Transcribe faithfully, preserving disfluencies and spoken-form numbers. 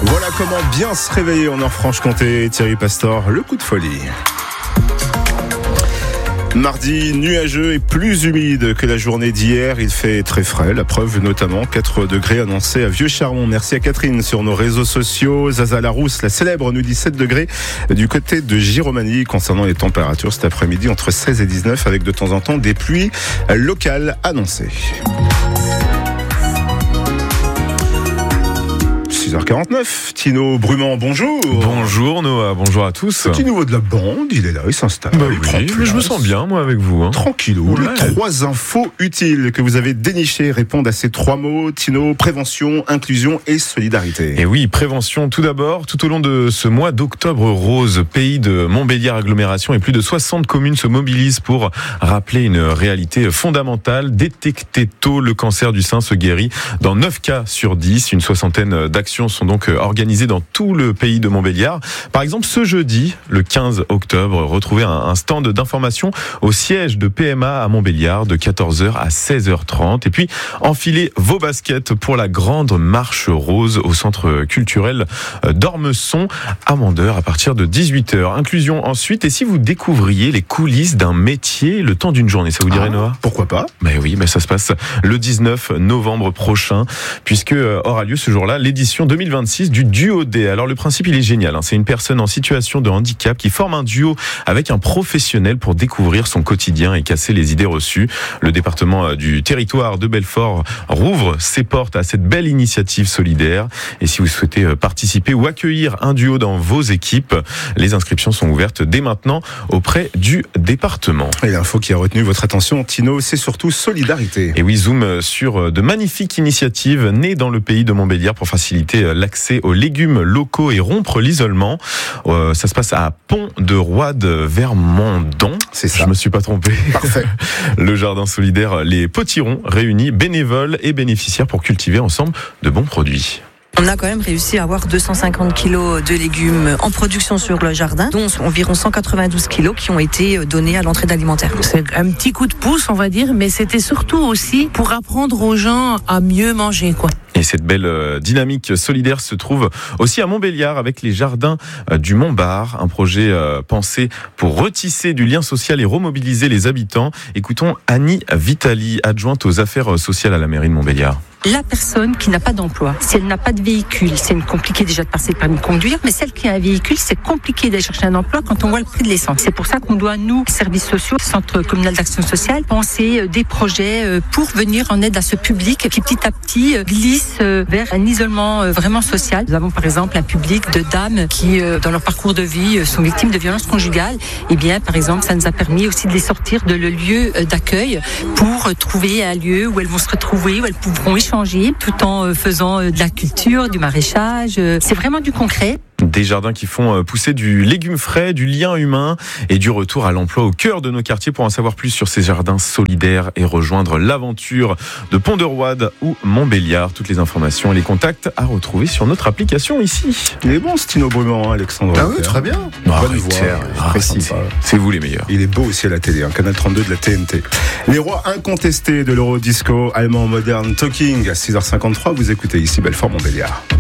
Voilà comment bien se réveiller en Nord-Franche-Comté. Thierry Pastor, le coup de folie. Mardi, nuageux et plus humide que la journée d'hier. Il fait très frais, la preuve notamment quatre degrés annoncés à Vieux-Charmont. Merci à Catherine sur nos réseaux sociaux. Zaza Larousse, la célèbre, nous dit sept degrés du côté de Giromagny. Concernant les températures cet après-midi, entre seize et dix-neuf, avec de temps en temps des pluies locales annoncées. six heures quarante-neuf, Tino Brumand, bonjour. Bonjour Noah, bonjour à tous. Petit nouveau de la bande, il est là, il s'installe. Bah oui, mais je me sens bien moi avec vous. Hein. Tranquillou. Ouais. Les trois infos utiles que vous avez dénichées répondent à ces trois mots, Tino: prévention, inclusion et solidarité. Et oui, prévention tout d'abord. Tout au long de ce mois d'octobre rose, pays de Montbéliard agglomération, et plus de soixante communes se mobilisent pour rappeler une réalité fondamentale. Détecter tôt le cancer du sein se guérit dans neuf cas sur dix. Une soixantaine d'actions sont donc organisées dans tout le pays de Montbéliard. Par exemple, ce jeudi, le quinze octobre, retrouvez un, un stand d'information au siège de P M A à Montbéliard de quatorze heures à seize heures trente. Et puis, enfilez vos baskets pour la grande marche rose au centre culturel d'Ormesson à Mandeur à partir de dix-huit heures. Inclusion ensuite. Et si vous découvriez les coulisses d'un métier le temps d'une journée, ça vous dirait, ah, Noah? Pourquoi pas? Ben oui, ben ça se passe le dix-neuf novembre prochain, puisque aura lieu ce jour-là l'édition deux mille vingt-six du Duo D. Alors le principe, il est génial. Hein. C'est une personne en situation de handicap qui forme un duo avec un professionnel pour découvrir son quotidien et casser les idées reçues. Le département du territoire de Belfort rouvre ses portes à cette belle initiative solidaire. Et si vous souhaitez participer ou accueillir un duo dans vos équipes, les inscriptions sont ouvertes dès maintenant auprès du département. Et l'info qui a retenu votre attention, Tino, c'est surtout solidarité. Et oui, zoom sur de magnifiques initiatives nées dans le pays de Montbéliard pour faciliter l'accès aux légumes locaux et rompre l'isolement. Euh, ça se passe à Pont-de-Roide vers Mondon. C'est ça. Je me suis pas trompé. Parfait. Le jardin solidaire Les Potirons réunit bénévoles et bénéficiaires pour cultiver ensemble de bons produits. On a quand même réussi à avoir deux cent cinquante kilos de légumes en production sur le jardin, dont environ cent quatre-vingt-douze kilos qui ont été donnés à l'entraide alimentaire. C'est un petit coup de pouce, on va dire, mais c'était surtout aussi pour apprendre aux gens à mieux manger, quoi. Et cette belle dynamique solidaire se trouve aussi à Montbéliard avec les jardins du Montbar, un projet pensé pour retisser du lien social et remobiliser les habitants. Écoutons Annie Vitali, adjointe aux affaires sociales à la mairie de Montbéliard. La personne qui n'a pas d'emploi, si elle n'a pas de véhicule, c'est compliqué déjà de passer le permis de conduire, mais celle qui a un véhicule, c'est compliqué d'aller chercher un emploi quand on voit le prix de l'essence. C'est pour ça qu'on doit, nous, services sociaux, Centre communal d'action sociale, penser des projets pour venir en aide à ce public qui petit à petit glisse vers un isolement vraiment social. Nous avons par exemple un public de dames qui, dans leur parcours de vie, sont victimes de violences conjugales. Et bien, par exemple, ça nous a permis aussi de les sortir de le lieu d'accueil pour trouver un lieu où elles vont se retrouver, où elles pourront échanger tout en faisant de la culture, du maraîchage. C'est vraiment du concret. Des jardins qui font pousser du légume frais, du lien humain et du retour à l'emploi au cœur de nos quartiers. Pour en savoir plus sur ces jardins solidaires et rejoindre l'aventure de Pont-de-Roide ou Montbéliard, toutes les informations et les contacts à retrouver sur notre application ici. Il est bon ce Tino Brumand, Alexandre. Ah oui, très bien. Bonne Arrête, voix, ah, précis. c'est, c'est vous les meilleurs. Il est beau aussi à la télé, hein, Canal trente-deux de la T N T. Les rois incontestés de l'Eurodisco allemand moderne Talking à six heures cinquante-trois. Vous écoutez ici Belfort Montbéliard.